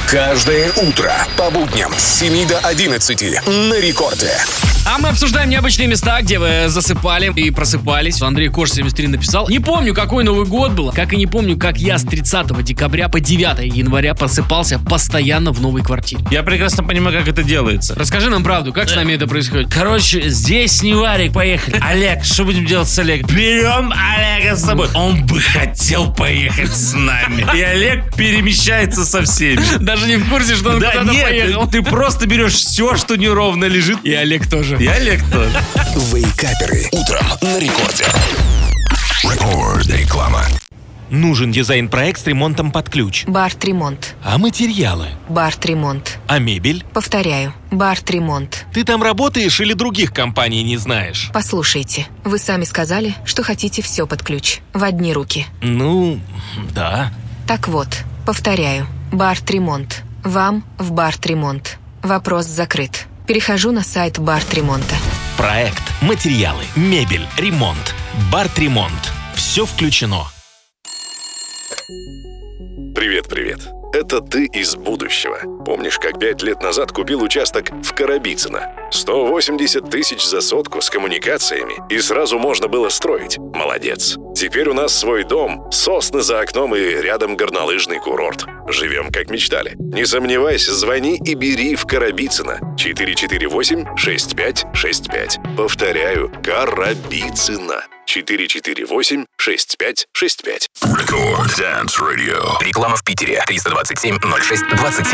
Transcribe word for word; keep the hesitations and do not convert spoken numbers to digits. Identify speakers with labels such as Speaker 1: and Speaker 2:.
Speaker 1: Каждое утро по будням с семи до одиннадцати на рекорде.
Speaker 2: А мы обсуждаем необычные места, где вы засыпали и просыпались. Андрей Кош семьдесят три написал: не помню, какой Новый год был, как и не помню, как я с тридцатого декабря по девятое января просыпался постоянно в новой квартире.
Speaker 3: Я прекрасно понимаю, как это делается.
Speaker 2: Расскажи нам правду, как с нами это происходит?
Speaker 3: Короче, здесь не Варик, поехали. Олег, что будем делать с Олегом? Берем Олега с собой. Он бы хотел поехать с нами. И Олег перемещается со всеми.
Speaker 2: Даже не в курсе, что он
Speaker 3: Да
Speaker 2: куда-то
Speaker 3: нет,
Speaker 2: поехал.
Speaker 3: ты, ты просто берешь все, что неровно лежит.
Speaker 2: И Олег тоже.
Speaker 3: И Олег тоже.
Speaker 1: Вейкаперы утром на рекорде. Рекорд. Реклама.
Speaker 4: Нужен дизайн-проект с ремонтом под ключ.
Speaker 5: Барт-ремонт.
Speaker 4: А материалы?
Speaker 5: Барт-ремонт.
Speaker 4: А мебель?
Speaker 5: Повторяю, Барт-ремонт.
Speaker 4: Ты там работаешь или других компаний не знаешь?
Speaker 5: Послушайте, вы сами сказали, что хотите все под ключ, в одни руки.
Speaker 4: Ну, да.
Speaker 5: Так вот, повторяю, Барт-ремонт. Вам в Барт-ремонт. Вопрос закрыт. Перехожу на сайт Барт-ремонта.
Speaker 4: Проект, материалы, мебель, ремонт. Барт-ремонт. Все включено.
Speaker 6: Привет-привет. Это ты из будущего. Помнишь, как пять лет назад купил участок в Коробицыно? сто восемьдесят тысяч за сотку с коммуникациями, и сразу можно было строить. Молодец. Теперь у нас свой дом, сосны за окном и рядом горнолыжный курорт. Живем, как мечтали. Не сомневайся, звони и бери в Коробицыно. четыре четыре восемь шесть пять шесть пять. Повторяю, Коробицыно. четыре четыре восемь шесть пять шесть пять.
Speaker 1: Рекорд Dance Radio. Реклама в Питере. триста двадцать семь ноль шесть двадцать семь.